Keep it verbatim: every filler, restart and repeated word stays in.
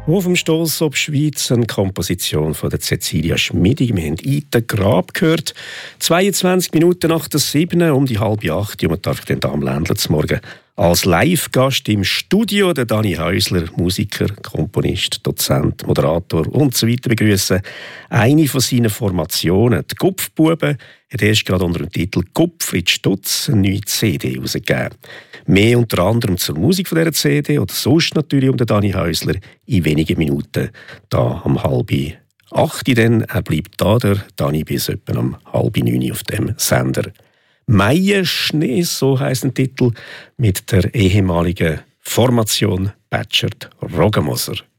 Auf dem Stoss auf die Schweiz, eine Komposition von der Cecilia Schmidi. Wir haben «Ite Grab» gehört. zweiundzwanzig Minuten nach der sieben, um die halbe acht. Und man darf den Dame Ländler zum Morgen als Live-Gast im Studio der Dani Häusler, Musiker, Komponist, Dozent, Moderator und so weiter begrüßen. Eine von seinen Formationen, die Gupfbuben, hat erst gerade unter dem Titel «Gupfrit Stutz» eine neue C D herausgegeben. Mehr unter anderem zur Musik von dieser C D oder sonst natürlich um den Dani Häusler in wenigen Minuten. Da um halb acht, dann er bleibt da, der Dani, bis etwa um halb neun auf dem Sender. «Maienschnee», so heisst ein Titel, mit der ehemaligen Formation Batschert Roggemoser.